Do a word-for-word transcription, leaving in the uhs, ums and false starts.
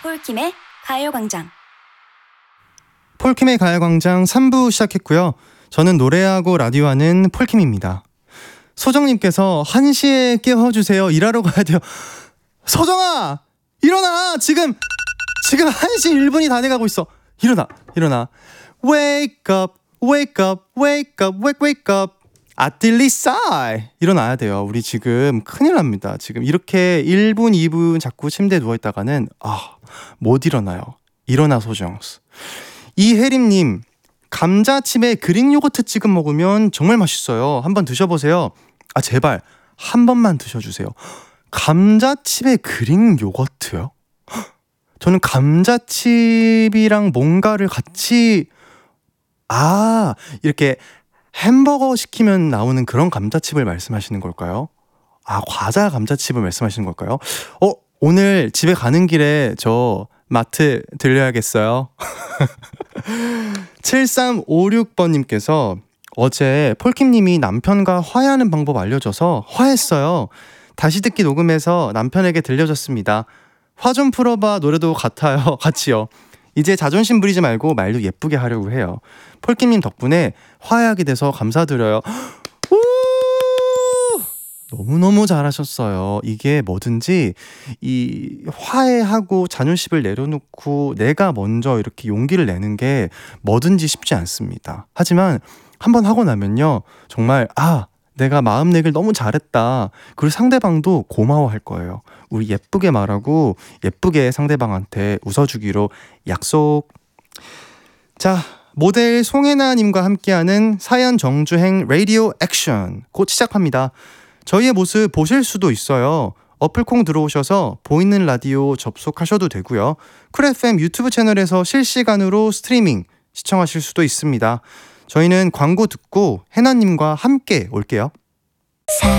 폴킴의 가요광장. 폴킴의 가요광장 삼 부 시작했고요. 저는 노래하고 라디오하는 폴킴입니다. 소정님께서 한 시에 깨워주세요. 일하러 가야 돼요. 소정아! 일어나! 지금 지금 한 시 일 분이 다 돼가고 있어. 일어나 일어나. Wake up, wake up, wake up, wake, wake up. 아뜰리싸이 일어나야 돼요. 우리 지금 큰일 납니다. 지금 이렇게 일 분, 이 분 자꾸 침대에 누워있다가는 아, 못 일어나요. 일어나 소정스. 이혜림님, 감자칩에 그릭 요거트 찍어 먹으면 정말 맛있어요. 한번 드셔보세요. 아, 제발 한 번만 드셔주세요. 감자칩에 그릭 요거트요? 저는 감자칩이랑 뭔가를 같이, 아, 이렇게 햄버거 시키면 나오는 그런 감자칩을 말씀하시는 걸까요? 아, 과자 감자칩을 말씀하시는 걸까요? 어, 오늘 집에 가는 길에 저 마트 들려야겠어요. 칠삼오육 번님께서 어제 폴킴님이 남편과 화해하는 방법 알려줘서 화했어요. 다시 듣기 녹음해서 남편에게 들려줬습니다. 화 좀 풀어봐 노래도 같아요. 같이요. 이제 자존심 부리지 말고 말도 예쁘게 하려고 해요. 폴킴님 덕분에 화해하게 돼서 감사드려요. 우! 너무너무 잘하셨어요. 이게 뭐든지 이 화해하고 자존심을 내려놓고 내가 먼저 이렇게 용기를 내는 게 뭐든지 쉽지 않습니다. 하지만 한번 하고 나면요, 정말 아, 내가 마음 내길 너무 잘했다. 그리고 상대방도 고마워할 거예요. 우리 예쁘게 말하고 예쁘게 상대방한테 웃어주기로 약속. 자, 모델 송혜나님과 함께하는 사연 정주행 라디오 액션 곧 시작합니다. 저희의 모습 보실 수도 있어요. 어플콩 들어오셔서 보이는 라디오 접속하셔도 되고요. 쿨 에프엠 유튜브 채널에서 실시간으로 스트리밍 시청하실 수도 있습니다. 저희는 광고 듣고 해나님과 함께 올게요.